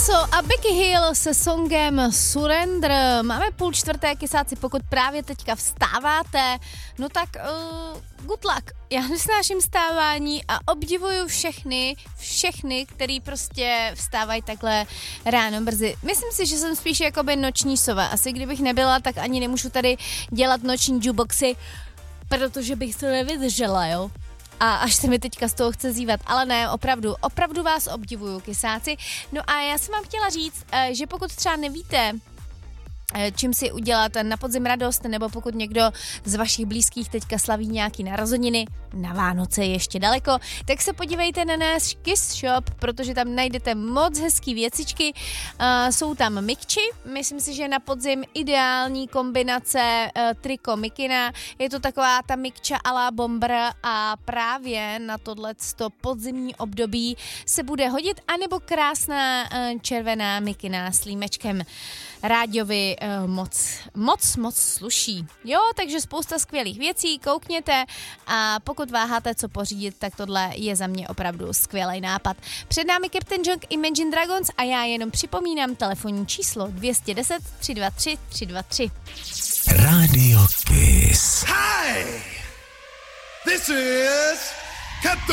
EXO a Becky Hill se songem Surrender. Máme 3:30, kysáci, pokud právě teďka vstáváte, no tak good luck. Já nesnáším vstávání a obdivuju všechny, který prostě vstávají takhle ráno brzy. Myslím si, že jsem spíš jakoby noční sova. Asi kdybych nebyla, tak ani nemůžu tady dělat noční jukeboxy, protože bych to nevydržela, jo. A až se mi teďka z toho chce zívat, ale ne, opravdu vás obdivuju, kysáci. No a já jsem vám chtěla říct, že pokud třeba nevíte, čím si udělat na podzim radost, nebo pokud někdo z vašich blízkých teďka slaví nějaký narozeniny, na Vánoce je ještě daleko, tak se podívejte na náš Kiss Shop, protože tam najdete moc hezký věcičky, jsou tam mikči, myslím si, že na podzim ideální kombinace triko mikina, je to taková ta mikča a la bomber a právě na tohleto podzimní období se bude hodit, anebo krásná červená mikina s límečkem. Ráďovi moc sluší. Jo, takže spousta skvělých věcí, koukněte a pokud váháte, co pořídit, tak tohle je za mě opravdu skvělý nápad. Před námi Captain Junk, Imagine Dragons a já jenom připomínám telefonní číslo 210 323 323. Radio Kiss. Hi! This is Captain